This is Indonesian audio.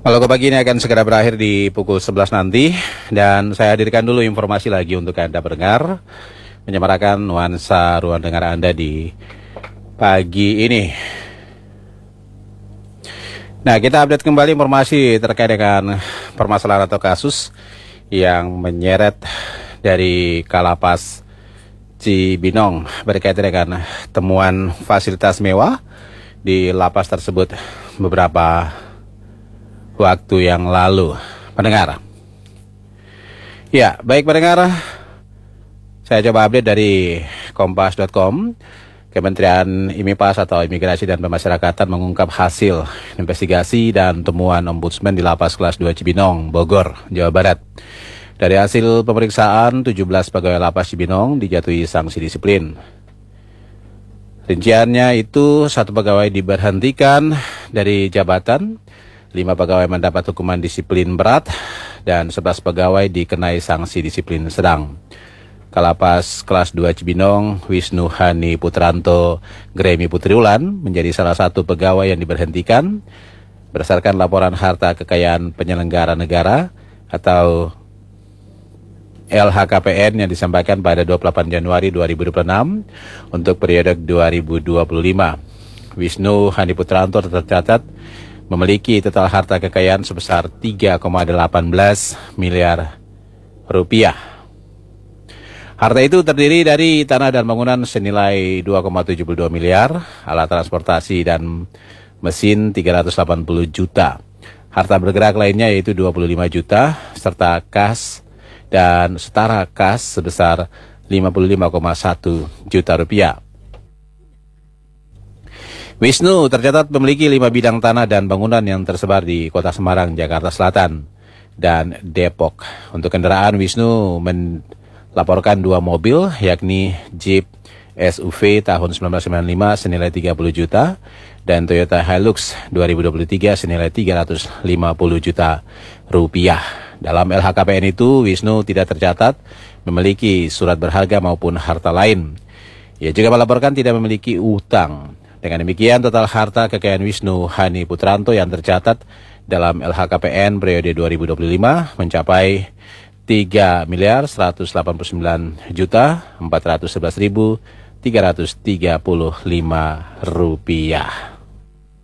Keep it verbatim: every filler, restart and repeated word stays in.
Kalau pagi ini akan segera berakhir di pukul sebelas nanti, dan saya hadirkan dulu informasi lagi untuk Anda pendengar, menyemarakan nuansa ruang dengar Anda di pagi ini. Nah, kita update kembali informasi terkait dengan permasalahan atau kasus yang menyeret dari Kalapas Cibinong berkaitan dengan temuan fasilitas mewah di lapas tersebut beberapa waktu yang lalu, pendengar. Ya, baik pendengar, saya coba update dari kompas titik com. Kementerian IMIPAS atau Imigrasi dan Pemasyarakatan mengungkap hasil investigasi dan temuan Ombudsman di Lapas Kelas dua Cibinong, Bogor, Jawa Barat. Dari hasil pemeriksaan, tujuh belas pegawai Lapas Cibinong dijatuhi sanksi disiplin. Rinciannya itu, satu pegawai diberhentikan dari jabatan, lima pegawai mendapat hukuman disiplin berat, dan sebelas pegawai dikenai sanksi disiplin sedang. Kalapas Kelas dua Cibinong, Wisnu Hani Putranto Gremi Putriulan menjadi salah satu pegawai yang diberhentikan berdasarkan laporan harta kekayaan penyelenggara negara atau L H K P N yang disampaikan pada dua puluh delapan Januari dua ribu dua puluh enam untuk periode dua ribu dua puluh lima. Wisnu Hani Putranto tercatat memiliki total harta kekayaan sebesar tiga koma satu delapan miliar rupiah. Harta itu terdiri dari tanah dan bangunan senilai dua koma tujuh dua miliar, alat transportasi dan mesin tiga ratus delapan puluh juta. Harta bergerak lainnya yaitu dua puluh lima juta, serta kas dan setara kas sebesar lima puluh lima koma satu juta rupiah. Wisnu tercatat memiliki lima bidang tanah dan bangunan yang tersebar di Kota Semarang, Jakarta Selatan, dan Depok. Untuk kendaraan, Wisnu melaporkan dua mobil, yakni Jeep S U V tahun seribu sembilan ratus sembilan puluh lima senilai tiga puluh juta, dan Toyota Hilux dua ribu dua puluh tiga senilai tiga ratus lima puluh juta rupiah. Dalam L H K P N itu, Wisnu tidak tercatat memiliki surat berharga maupun harta lain. Ia juga melaporkan tidak memiliki utang. Dengan demikian, total harta kekayaan Wisnu Hani Putranto yang tercatat dalam L H K P N periode dua ribu dua puluh lima mencapai tiga miliar seratus delapan puluh sembilan juta empat ratus sebelas ribu tiga ratus tiga puluh lima rupiah.